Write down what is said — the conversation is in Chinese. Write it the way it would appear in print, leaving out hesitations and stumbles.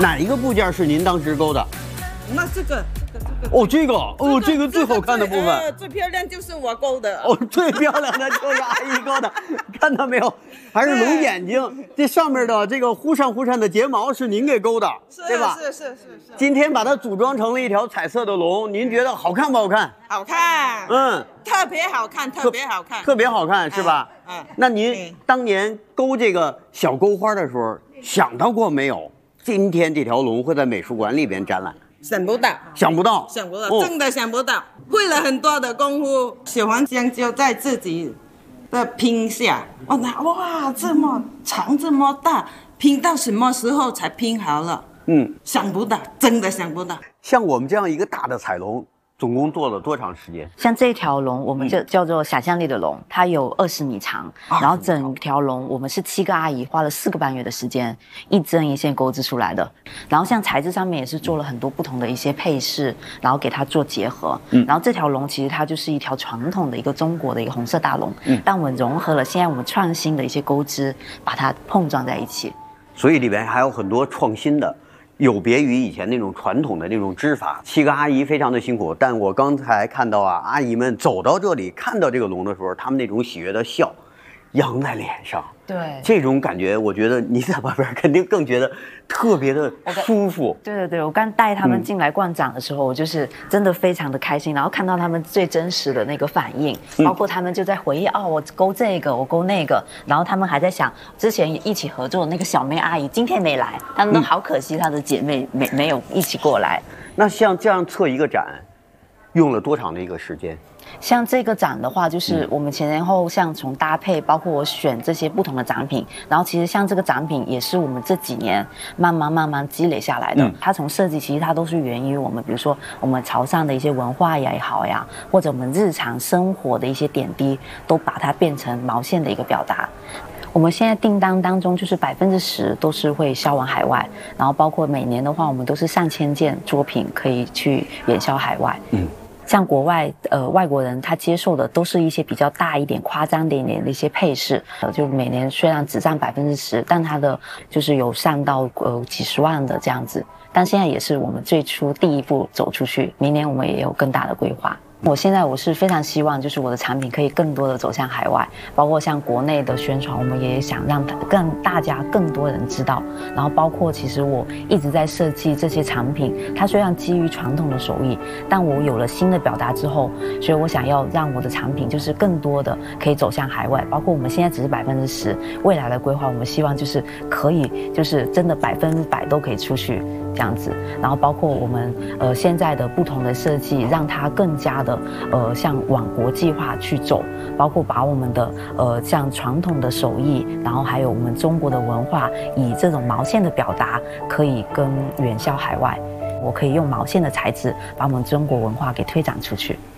哪一个部件是您当时勾的？ 那这个。 哦，这个最好看的部分， 最漂亮就是我勾的。 哦，最漂亮的就是阿姨勾的，看到没有？还是龙眼睛，这上面的这个忽闪的睫毛是您给勾的，对吧？ 是。 今天把它组装成了一条彩色的龙，您觉得好看不好看？ 好看，特别好看，特别好看是吧？ 那您当年勾这个小钩花的时候，想到过没有？今天这条龙会在美术馆里边展览。 想不到，真的想不到，费了很多的功夫，喜欢将就在自己的拼下。哇，这么长这么大，拼到什么时候才拼好了？想不到，真的想不到。 像我们这样一个大的彩龙，总共做了多长时间？ 像这条龙，我们就叫做想象力的龙，它有20米长，然后整条龙我们是7个阿姨花了4个半月的时间，一针一线钩织出来的。然后像材质上面也是做了很多不同的一些配饰，然后给它做结合。然后这条龙其实它就是一条传统的一个中国的一个红色大龙，但我们融合了现在我们创新的一些钩织，把它碰撞在一起。 所以里边还有很多创新的。有别于以前那种传统的那种织法，7个阿姨非常的辛苦。但我刚才看到啊，阿姨们走到这里看到这个龙的时候，她们那种喜悦的笑，扬在脸上。 对， 这种感觉，我觉得你在旁边肯定更觉得特别的舒服。 对，我刚带他们进来逛展的时候，我就是真的非常的开心，然后看到他们最真实的那个反应，包括他们就在回忆我勾这个，我勾那个，然后他们还在想之前一起合作的那个小妹阿姨今天没来，他们都好可惜她的姐妹没有一起过来。 那像这样策一个展，用了多长的一个时间？ 像这个展的话，就是我们前后像从搭配，包括我选这些不同的展品，然后其实像这个展品也是我们这几年慢慢积累下来的。它从设计其实它都是源于我们，比如说我们潮汕的一些文化也好呀，或者我们日常生活的一些点滴，都把它变成毛线的一个表达。我们现在订单当中就是10%都是会销往海外，然后包括每年的话，我们都是上千件作品可以去远销海外。像国外外国人他接受的都是一些比较大一点、夸张一点的一些配饰，就每年虽然只占10%，但它的就是有上到几十万的这样子。但现在也是我们最初第一步走出去，明年我们也有更大的规划。我是非常希望，就是我的产品可以更多的走向海外，包括像国内的宣传，我们也想让大家更多人知道。然后包括其实我一直在设计这些产品，它虽然基于传统的手艺，但我有了新的表达之后，所以我想要让我的产品就是更多的可以走向海外。包括我们现在只是10%，未来的规划我们希望就是可以就是真的100%都可以出去这样子。然后包括我们现在的不同的设计，让它更加的像往国际化去走，包括把我们的像传统的手艺，然后还有我们中国的文化，以这种毛线的表达可以跟远销海外。我可以用毛线的材质把我们中国文化给推展出去。